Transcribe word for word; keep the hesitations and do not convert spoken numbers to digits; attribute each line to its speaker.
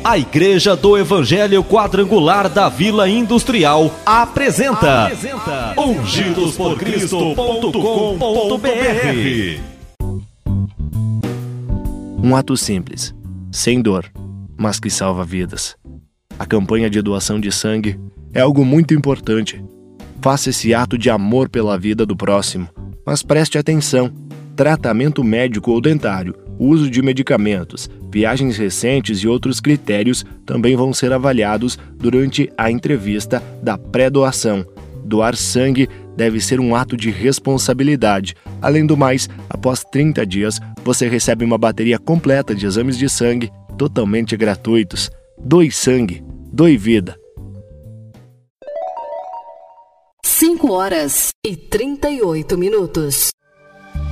Speaker 1: A Igreja do Evangelho Quadrangular da Vila Industrial apresenta, apresenta ungidos por cristo ponto com ponto b r.
Speaker 2: Um ato simples, sem dor, mas que salva vidas. A campanha de doação de sangue é algo muito importante. Faça esse ato de amor pela vida do próximo, mas preste atenção. Tratamento médico ou dentário, uso de medicamentos, viagens recentes e outros critérios também vão ser avaliados durante a entrevista da pré-doação. Doar sangue deve ser um ato de responsabilidade. Além do mais, após trinta dias, você recebe uma bateria completa de exames de sangue totalmente gratuitos. Doe sangue, doe vida.
Speaker 3: cinco horas e trinta e oito minutos.